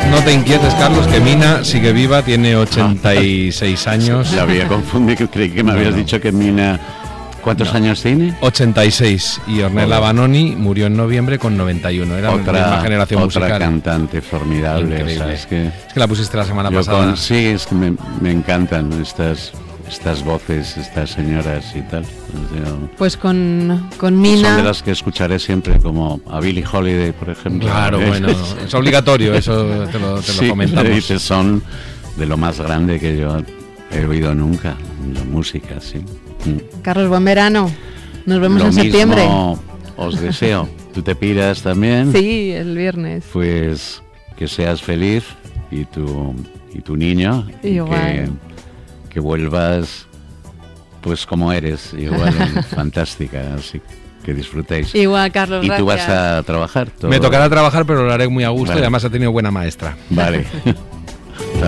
No te inquietes, Carlos, que Mina sigue viva, tiene 86 años. La había confundido, creí que me habías dicho que Mina... ¿Cuántos años tiene? 86. Y Ornella Vanoni murió en noviembre con 91. Era la misma generación musical. Otra cantante formidable. Increíble. O sea, es que la pusiste la semana pasada. Sí, es que me encantan estas voces, estas señoras y tal. Pues con Mina... Son de las que escucharé siempre, como a Billie Holiday, por ejemplo. Claro, bueno, es obligatorio, eso te lo comentamos. Dices, son de lo más grande que yo he oído nunca, la música, sí. Carlos, buen verano. Nos vemos en septiembre. Os deseo. ¿Tú te piras también? Sí, el viernes. Pues que seas feliz y tu niño. Igual. Y que vuelvas pues como eres, igual fantástica, así que disfrutéis. Igual, Carlos, ¿Y tú vas a trabajar? Me tocará trabajar, pero lo haré muy a gusto. Vale. Y además ha tenido buena maestra. Vale.